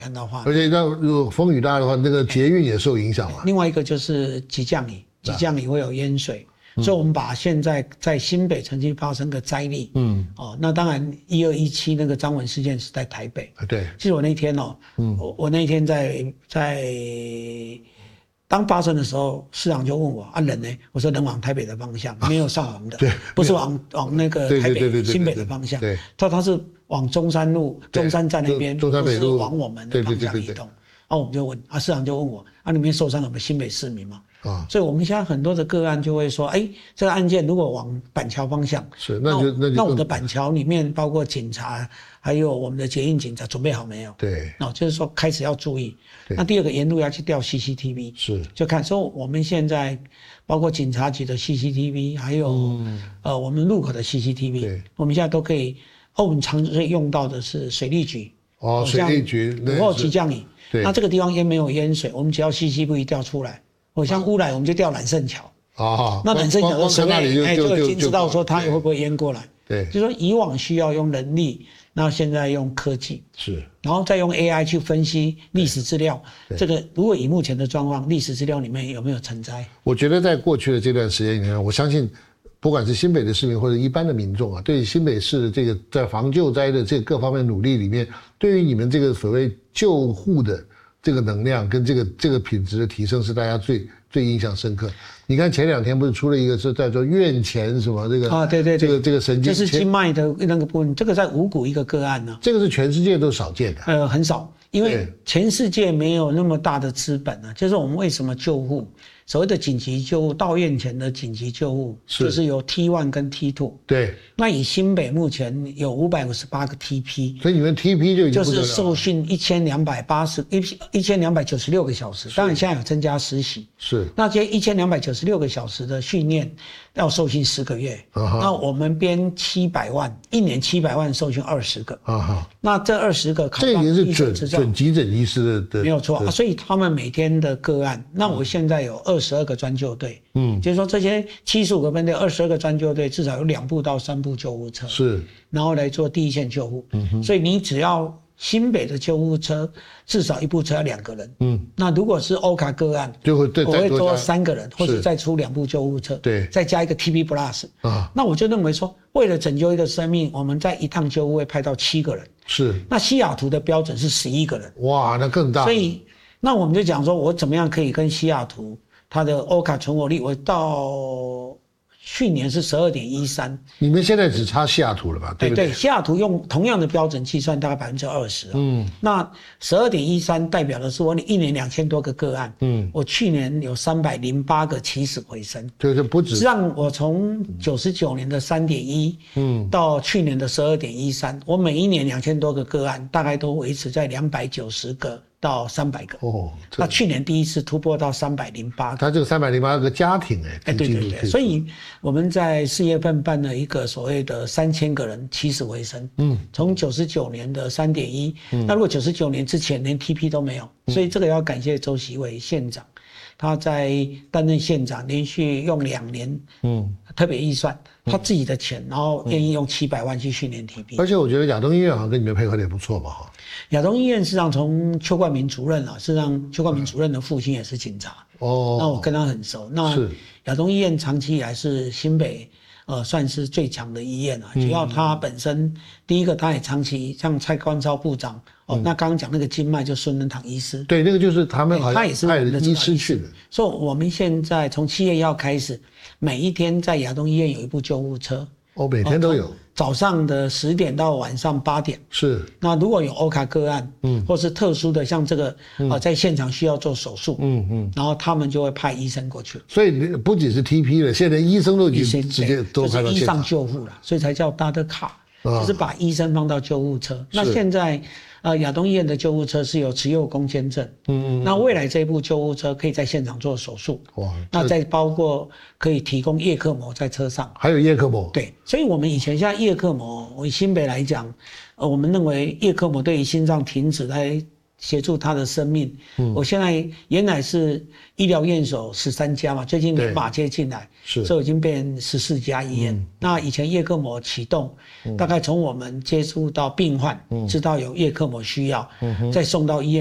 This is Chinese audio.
的话， 而且如果风雨大的话，那个捷运也受影响嘛。 另外一个就是急降雨，急降雨会有淹水。所以我们把现在在新北曾经发生的灾例，那当然1217那个张文事件是在台北， 对。 其实我那天我那天在当发生的时候，市长就问我人呢？我说人往台北的方向，没有上我们的， 对， 不是往那个台北新北的方向， 对， 他是往中山路、中山站那边， 中山北路往我们的方向移动。我们就问市长就问我里面受伤有没有新北市民吗？所以我们现在很多的个案就会说，这个案件如果往板橋方向， 是那我们的板橋里面包括警察，还有我们的捷运警察准备好没有？ 对， 就是说开始要注意。那第二个沿路要去调 CCTV， 是就看说我们现在包括警察局的 CCTV， 还有我们路口的 CCTV， 我们现在都可以。我们常用到的是水利局， 水利局午后急降雨，那这个地方没有淹水，我们只要 CCTV 调出来。像乌来我们就调揽胜桥，那揽胜桥的时候就已经知道说它会不会淹过来。 对， 就是说以往需要用人力，那现在用科技， 是， 然后再用 AI 去分析历史资料。这个如果以目前的状况，历史资料里面有没有成灾？我觉得在过去的这段时间里面，我相信不管是新北的市民或者一般的民众对新北市的这个在防救灾的这个各方面努力里面，对于你们这个所谓救护的这个能量跟这个品质的提升是大家最印象深刻。你看前2天不是出了一个是在做院前什么这个对， 这个神经， 这是经脉的那个部分，这个在五股一个个案呢， 这个是全世界都少见的， 很少，因为全世界没有那么大的资本就是我们为什么救护？所谓的紧急救护到院前的紧急救护，就是有 T1 跟 T2。对，那以新北目前有558个 TP， 所以你们 TP 就已经就是受训1296个小时，当然现在有增加实习。是，那这1296个小时的训练要受训10个月，那我们编700万，一年700万受训20个。那这20个考上医生执照， 这已经是准急诊医师的， 没有错所以他们每天的个案，那我现在有22个专救队，就是说这些75个分队，22个专救队至少有2部到3部救护车，是，然后来做第一线救护。所以你只要新北的救护车至少1部车要2个人，那如果是欧卡个案，就会我会多3个人，或者再出2部救护车，对，再加一个 TP Plus 那我就认为说，为了拯救一个生命，我们在一趟救护会派到7个人，是，那西雅图的标准是11个人，哇，那更大，所以那我们就讲说，我怎么样可以跟西雅图它的欧卡存活率，我到去年是12.13， 你们现在只差西雅图了吧？对不对？ 对，西雅图用同样的标准计算，大概20%。那12.13代表的是我一年2000多个个案。我去年有308个起死回生。 就是不止。 让我从99年的3.1，到去年的12.13，我每一年2000多个个案，大概都维持在290个。到300个那去年第一次突破到308个， 他这个308个家庭对，所以我们在4月份办了一个所谓的3000个人起死回生，从99年的3.1，那如果99年之前连 TP 都没有，所以这个要感谢周习伟县长，他在担任县长连续用2年，特别预算他自己的钱，然后愿意用700万去训练 TP， 而且我觉得亚东医院好像跟你们配合的也不错嘛亚东医院事实上从邱冠民主任事实上邱冠民主任的父亲也是警察，那我跟他很熟。那亚东医院长期以来是新北算是最强的医院主要他本身第一个他也长期像蔡冠超部长那刚刚讲那个经脉就孙仁堂医师， 对，那个就是他们好像他也是我们的医师去的。 所以我们现在从7月1号开始，每一天在亚东医院有一部救护车。 每天都有， 早上的10点到晚上8点。是。那如果有欧卡个案，或是特殊的，像这个在现场需要做手术，然后他们就会派医生过去。 所以不仅是 TP 了，现在医生都已经直接都派到现场， 就是医上救护了，所以才叫大的卡，就是把医生放到救护车。那现在亚东医院的救护车是有持有工签证，那未来这部救护车可以在现场做手术，那再包括可以提供叶克膜在车上， 还有叶克膜， 对，所以我们以前像叶克膜，以新北来讲，我们认为叶克膜对于心脏停止来协助他的生命。我现在原来是医疗院所13家嘛，最近联马接进来，所以已经变14家医院。那以前叶克膜启动，大概从我们接触到病患，知道有叶克膜需要，再送到医院。